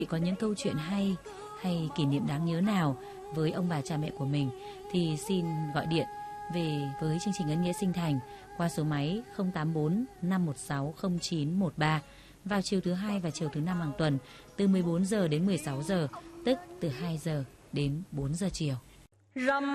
Có những câu chuyện hay hay kỷ niệm đáng nhớ nào với ông bà cha mẹ của mình thì xin gọi điện về với chương trình Ân Nghĩa Sinh Thành qua số máy 084 516 0913 vào chiều thứ Hai và chiều thứ Năm hàng tuần từ 14 giờ đến 16 giờ, tức từ 2 giờ đến 4 giờ chiều.